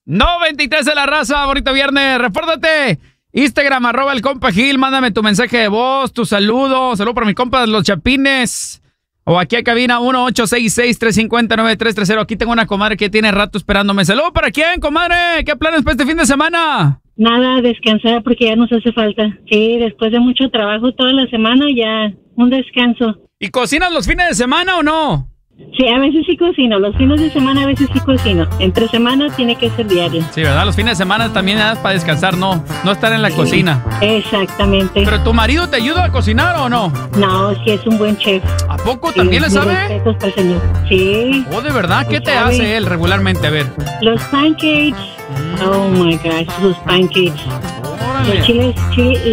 93 de la raza, bonito viernes. Repórtate. Instagram, @el compa Gil. Mándame tu mensaje de voz, tu saludo. Saludo para mi compa Los Chapines. O aquí a cabina 1-866-350-9330. Aquí tengo una comadre que tiene rato esperándome. Saludo para quién, comadre. ¿Qué planes para este fin de semana? Nada, descansar porque ya nos hace falta. Sí, después de mucho trabajo toda la semana, ya un descanso. ¿Y cocinas los fines de semana o no? Sí, a veces sí cocino. Los fines de semana a veces sí cocino. Entre semana tiene que ser diario. Sí, ¿verdad? Los fines de semana también das para descansar, no estar en la cocina. Exactamente. ¿Pero tu marido te ayuda a cocinar o no? No, es que es un buen chef. ¿A poco también le sabe? Respetos para el señor. Sí. Oh, ¿de verdad? ¿Qué te hace él regularmente? A ver. Los pancakes. Oh my gosh, los pancakes. Órale. Los chiles